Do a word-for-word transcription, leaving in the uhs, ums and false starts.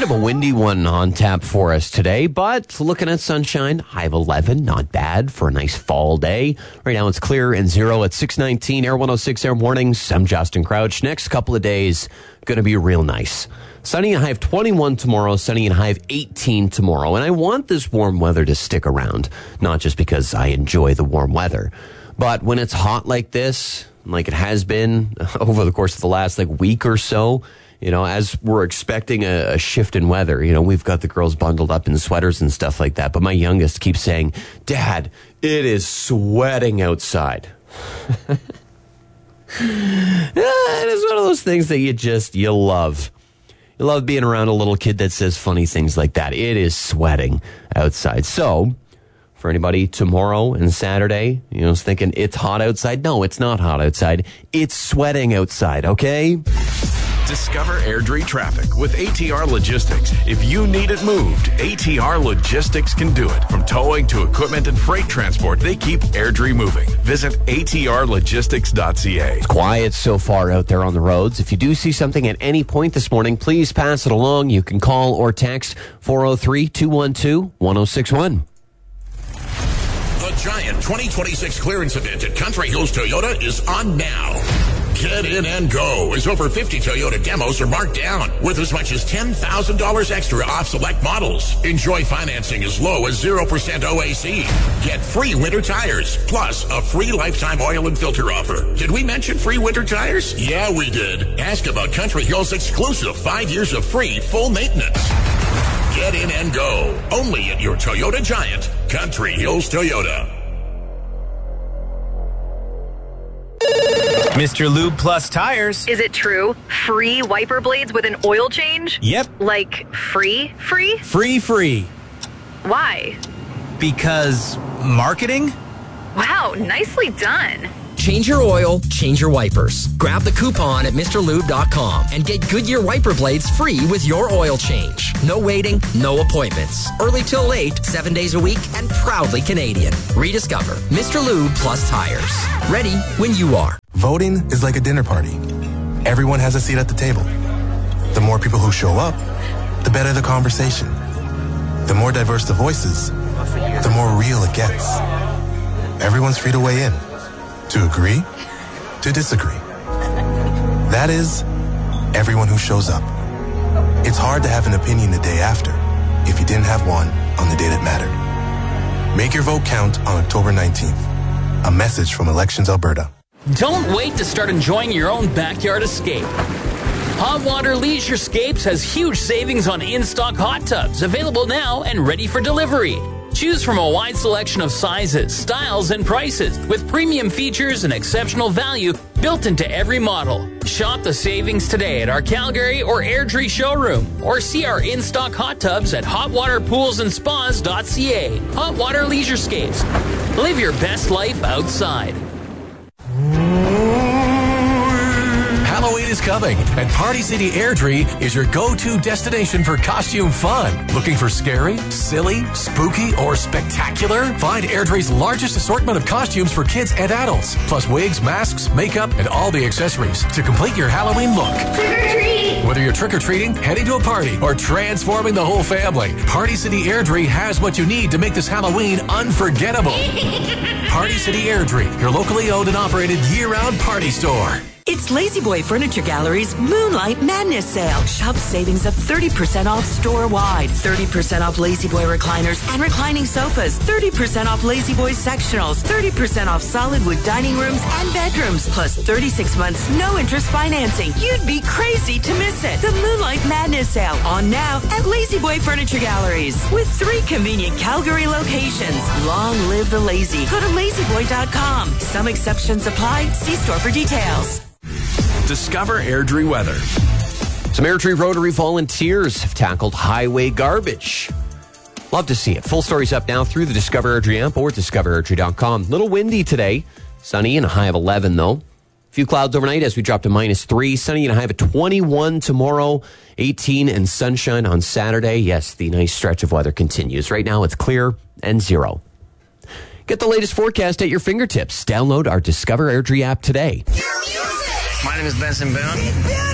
of a windy one on tap for us today, but looking at sunshine, high of eleven, not bad for a nice fall day. Right now it's clear and zero at six nineteen, Air one oh six Air Mornings. I'm Justin Crouch. Next couple of days, going to be real nice. Sunny and high of twenty-one tomorrow, sunny and high of eighteen tomorrow. And I want this warm weather to stick around, not just because I enjoy the warm weather, but when it's hot like this, like it has been over the course of the last like week or so, you know, as we're expecting a, a shift in weather, you know, we've got the girls bundled up in sweaters and stuff like that. But my youngest keeps saying, Dad, it is sweating outside. It is one of those things that you just, you love. You love being around a little kid that says funny things like that. It is sweating outside. So, for anybody tomorrow and Saturday, you know, is thinking it's hot outside. No, it's not hot outside. It's sweating outside, okay? Discover Airdrie traffic with A T R Logistics. If you need it moved, A T R Logistics can do it. From towing to equipment and freight transport, they keep Airdrie moving. Visit A T R logistics dot C A. It's quiet so far out there on the roads. If you do see something at any point this morning, please pass it along. You can call or text four oh three, two one two, one oh six one. The Giant twenty twenty-six clearance event at Country Hills Toyota is on now. Get in and go, as over fifty Toyota demos are marked down with as much as ten thousand dollars extra off select models. Enjoy financing as low as zero percent O A C. Get free winter tires, plus a free lifetime oil and filter offer. Did we mention free winter tires? Yeah, we did. Ask about Country Hills' exclusive five years of free full maintenance. Get in and go, only at your Toyota Giant, Country Hills Toyota. Mister Lube Plus Tires. Is it true? Free wiper blades with an oil change? Yep. Like free, free? Free, free. Why? Because marketing? Wow, nicely done. Change your oil, change your wipers. Grab the coupon at Mister Lube dot com and get Goodyear wiper blades free with your oil change. No waiting, no appointments. Early till late, seven days a week, and proudly Canadian. Rediscover Mister Lube Plus Tires. Ready when you are. Voting is like a dinner party. Everyone has a seat at the table. The more people who show up, the better the conversation. The more diverse the voices, the more real it gets. Everyone's free to weigh in. To agree, to disagree. That is, everyone who shows up. It's hard to have an opinion the day after if you didn't have one on the day that mattered. Make your vote count on October nineteenth. A message from Elections Alberta. Don't wait to start enjoying your own backyard escape. Hot Water Leisurescapes has huge savings on in-stock hot tubs, available now and ready for delivery. Choose from a wide selection of sizes, styles, and prices with premium features and exceptional value built into every model. Shop the savings today at our Calgary or Airdrie showroom or see our in-stock hot tubs at hot water pools and spas dot c a. Hot Water Leisurescapes. Live your best life outside. Halloween is coming, and Party City Airdrie is your go-to destination for costume fun. Looking for scary, silly, spooky, or spectacular? Find Airdrie's largest assortment of costumes for kids and adults, plus wigs, masks, makeup, and all the accessories to complete your Halloween look. Trick-or-treat! Whether you're trick-or-treating, heading to a party, or transforming the whole family, Party City Airdrie has what you need to make this Halloween unforgettable. Party City Airdrie, your locally owned and operated year-round party store. It's La-Z-Boy Furniture Gallery's Moonlight Madness Sale. Shop savings of thirty percent off store-wide, thirty percent off La-Z-Boy recliners and reclining sofas, thirty percent off La-Z-Boy sectionals, thirty percent off solid wood dining rooms and bedrooms, plus thirty-six months no-interest financing. You'd be crazy to miss it. The Moonlight Madness Sale on now at La-Z-Boy Furniture Galleries with three convenient Calgary locations. Long live the lazy. Go to lazy boy dot com. Some exceptions apply. See store for details. Discover Airdrie weather. Some Airdrie Rotary volunteers have tackled highway garbage. Love to see it. Full story's up now through the Discover Airdrie app or discover airdrie dot com. Little windy today. Sunny and a high of eleven, though. A few clouds overnight as we drop to minus three. Sunny and a high of twenty-one tomorrow. eighteen and sunshine on Saturday. Yes, the nice stretch of weather continues. Right now it's clear and zero. Get the latest forecast at your fingertips. Download our Discover Airdrie app today. My name is Benson Boone.